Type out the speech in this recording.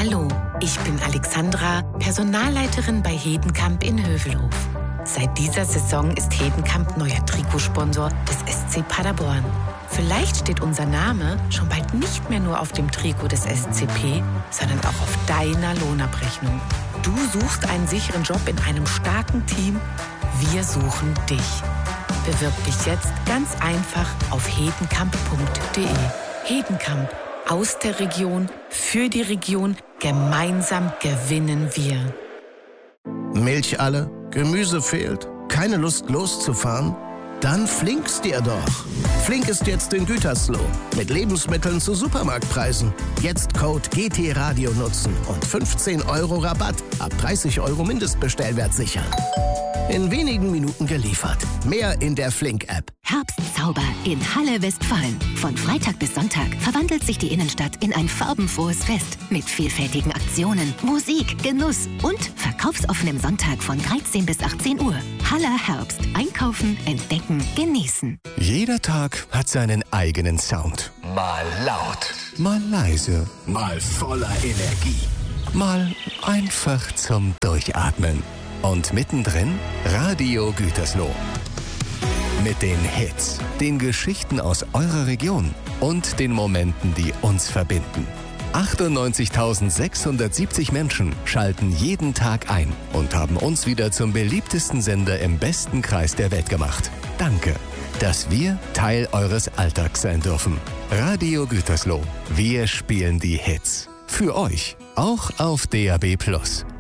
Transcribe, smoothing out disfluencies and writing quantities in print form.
Hallo, ich bin Alexandra, Personalleiterin bei Hedenkamp in Hövelhof. Seit dieser Saison ist Hedenkamp neuer Trikotsponsor des SC Paderborn. Vielleicht steht unser Name schon bald nicht mehr nur auf dem Trikot des SCP, sondern auch auf deiner Lohnabrechnung. Du suchst einen sicheren Job in einem starken Team. Wir suchen dich. Bewirb dich jetzt ganz einfach auf hedenkamp.de. Hedenkamp. Aus der Region, für die Region, gemeinsam gewinnen wir. Milch alle, Gemüse fehlt, keine Lust loszufahren? Dann Flink's dir doch. Flink ist jetzt in Gütersloh mit Lebensmitteln zu Supermarktpreisen. Jetzt Code GT-Radio nutzen und 15 € Rabatt ab 30 € Mindestbestellwert sichern. In wenigen Minuten geliefert. Mehr in der Flink-App. Herbstzauber in Halle Westfalen. Von Freitag bis Sonntag verwandelt sich die Innenstadt in ein farbenfrohes Fest mit vielfältigen Aktionen, Musik, Genuss und verkaufsoffenem Sonntag von 13 bis 18 Uhr. Haller Herbst. Einkaufen, entdecken, genießen. Jeder Tag hat seinen eigenen Sound. Mal laut, Mal leise, mal voller Energie. mal einfach zum Durchatmen. Und mittendrin Radio Gütersloh. Mit den Hits, den Geschichten aus eurer Region und den Momenten, die uns verbinden. 98.670 Menschen schalten jeden Tag ein und haben uns wieder zum beliebtesten Sender im besten Kreis der Welt gemacht. Danke, dass wir Teil eures Alltags sein dürfen. Radio Gütersloh. Wir spielen die Hits. Für euch. Auch auf DAB+.